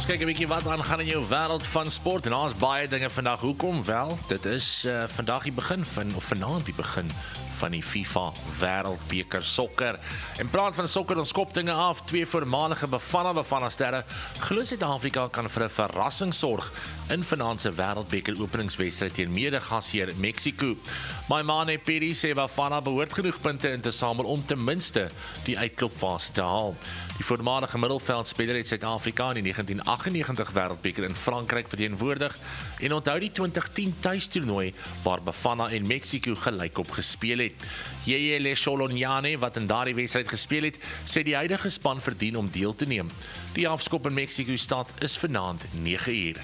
Ons kyk 'n bietjie wat aangaan in jou wêreld van sport en ons baie dinge vandag. Hoekom wel? Dit is vandag die begin van of vanaand die begin van die FIFA Wêreldbeker sokker. En praat van sokker, ons skop dinge af. Twee voormalige Bafana sterre glo Suid-Afrika kan vir 'n verrassing sorg in vanaand se Wêreldbeker openingswedstryd teen mede-gasheer Mexico. Maimane Piri sê Bafana behoort genoeg punte in te samel om ten minste die uitklopfase te haal. Die voormalige middelveldspeler het Suid-Afrika in die 1998 Wêreldbeker in Frankryk verteenwoordig en onthou die 2010 tuistoernooi waar Bafana en Mexico gelykop gespeel het. Yeye Lecholonyane, wat in daardie wedstryd gespeel het, sê die huidige span verdien om deel te neem. Die afskop in Mexico-stad is vanaand 9:00.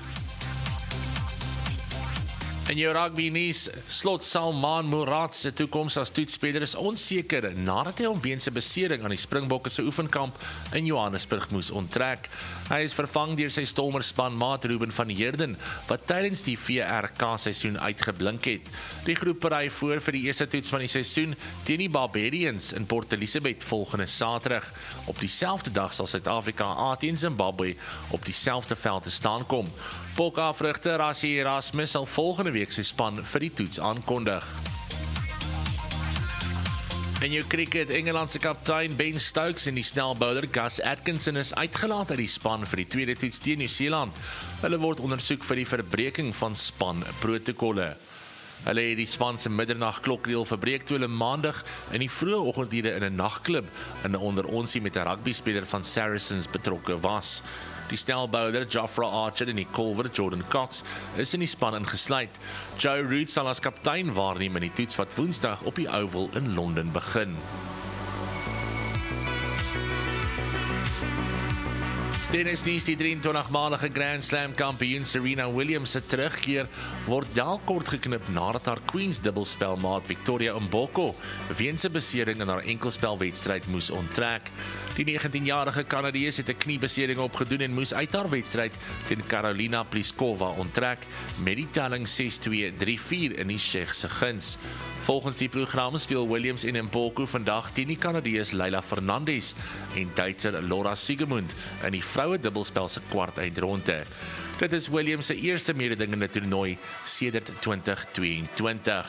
In jou rugby nuus, slot Salman Murad se toekoms as toetsspeler is onseker nadat hy weens 'n besering aan die Springbokke se oefenkamp in Johannesburg moes onttrek. Hy is vervang deur sy Stormerspanmaat Ruben van Heerden, wat tydens die VRK-seisoen uitgeblink het. Die groep berei voor vir die eerste toets van die seisoen teen die Barbarians in Port Elizabeth volgende Saterdag. Op dieselfde dag sal Suid-Afrika teen Zimbabwe op dieselfde veld te staan kom. Polka-vrugter Rassie Erasmus sal volgende week sy span vir die toets aankondig. In jou cricket, Engeland se kaptein Ben Stokes en die snelbouler Gus Atkinson is uitgelaat uit die span vir die tweede toets teen Nieu-Seeland. Hulle word ondersoek vir die verbreeking van spanprotokolle. Hulle het die span se middernagklokreël verbreek toe hulle maandag in die vroeë oggendure in 'n nagklub in 'n onderonsie met 'n rugbyspeler van Saracens betrokke was. Die snelbouler Jofra Archer en die kolwer Jordan Cox is in die span ingesluit. Joe Root sal as kaptein waarneem in die toets wat Woensdag op die Oval in Londen begin. Tennis nuus, die 23-malige Grand Slam kampioen Serena Williams se terugkeer word kort geknip nadat haar Queens dubbelspelmaat Victoria Mboko weens 'n besering in haar enkelspelwedstryd moes onttrek. Die 19-jarige Kanadees het 'n kniebesering opgedoen en moes uit haar wedstryd teen Karolina Pliskova onttrek met die telling 6-2, 3-4 in die Tsjech se guns. Volgens die program speel Williams en Mboko vandag teen die Kanadees Leila Fernandez en Duitser Laura Siegemund in die vroue dubbelspel se kwart-eindronde. Dit is Williams se eerste mededingende toernooi sedert 2022.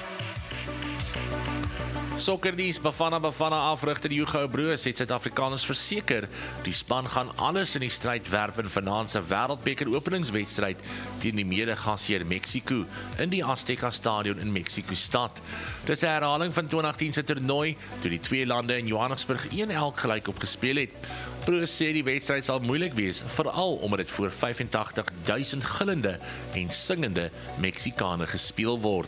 Sokkerdies Bafana afrigter Hugo Broos het Suid-Afrikaners verseker die span gaan alles in die stryd werp in vanaand se Wêreldbeker openingswedstryd teen die mede-gasheer Mexico in die Azteca Stadion in Mexico-stad. Dis 'n herhaling van 2010 se toernooi toe die twee lande in Johannesburg 1-1 gelykop gespeel het. Broos sê die wedstryd sal moeilik wees, veral omdat dit voor 85,000 gillende en singende Meksikane gespeel word.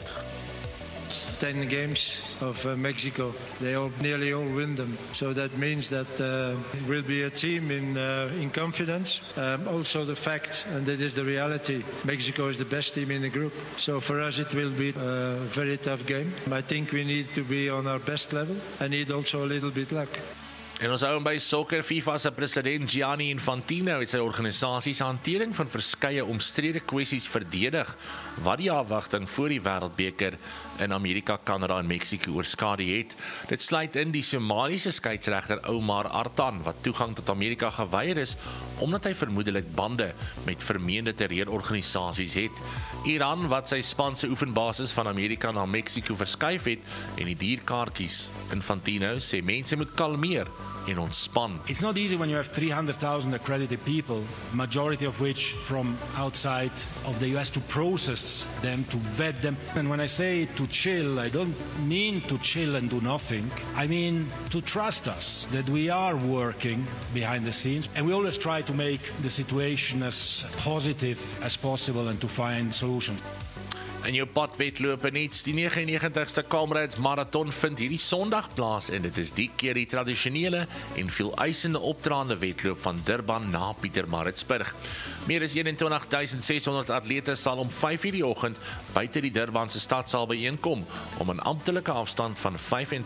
10 games of Mexico, nearly all win them. So that means that we'll be a team in confidence. Also the fact, and that is the reality, Mexico is the best team in the group. So for us it will be a very tough game. I think we need to be on our best level and need also a little bit luck. En ons hou by sokker. FIFA se president Gianni Infantino het sy organisasie se hantering van verskeie omstrede kwessies verdedig wat die afwagting voor die Wêreldbeker in Amerika, Kanada en Mexico oorskadu het. Dit sluit in die Somaliese skeieregter Omar Artan wat toegang tot Amerika geweier is omdat hy vermoedelik bande met vermeende terreurorganisasies het. Iran wat sy span se oefenbasis van Amerika na Mexico verskuif het en die dierkaartjies. Infantino sê mense moet kalmeer en ontspan. It's not easy when you have 300,000 accredited people, majority of which from outside of the US, to process them, to vet them. And when I say to chill, I don't mean to chill and do nothing. I mean to trust us, that we are working behind the scenes. And we always try to make the situation as positive as possible and to find solutions. In jou padwedlope niets, die 99ste Comrades Marathon vind hierdie Sondag plaas en dit is die keer die tradisionele en veel eisende opdraande wedloop van Durban na Pietermaritzburg. Meer as 21,600 atlete sal om 5:00 die oggend buite die Durbanse stadsaal byeenkom om 'n amptelike afstand van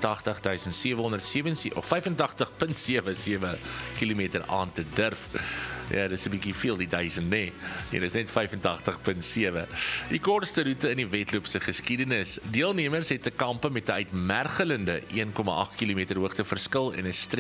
85,777 km aan te durf. Ja, dis 'n bietjie veel die 1000, nee. Dit is net 85,7. Die kortste roete in die wedloop se geskiedenis. Deelnemers het te kampe met 'n uitmergelende 1,8 km hoogte verskil en 'n